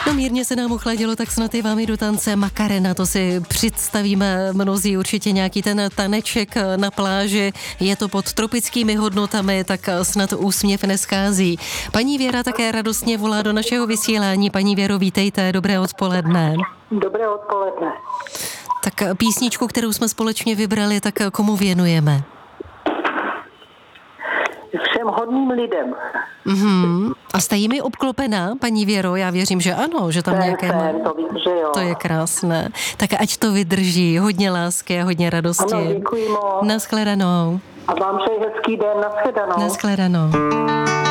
No mírně se nám ochladilo, tak snad i vámi do tance Macarena, to si představíme mnozí určitě nějaký ten taneček na pláži, je to pod tropickými hodnotami, tak snad úsměv neschází. Paní Věra také radostně volá do našeho vysílání. Paní Věro, vítejte, dobré odpoledne. Dobré odpoledne. Tak písničku, kterou jsme společně vybrali, tak komu věnujeme? Všem hodným lidem. A jste jimi obklopená, paní Věro? Já věřím, že ano, že tam nějaké má. To vím, že jo. To je krásné. Tak ať to vydrží. Hodně lásky a hodně radosti. Ano, děkuji moc. Nashledanou. A vám přeji hezký den, nashledanou. Nashledanou.